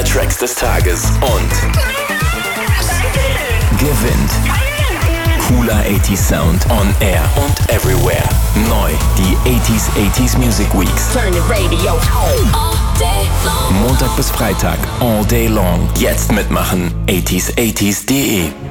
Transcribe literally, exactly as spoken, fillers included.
Tracks des Tages und gewinnt cooler achtziger Sound on air und everywhere. Neu die achtziger achtziger Music Weeks. Turn the radio on. Montag bis Freitag, all day long. Jetzt mitmachen, achtziger achtziger punkt de.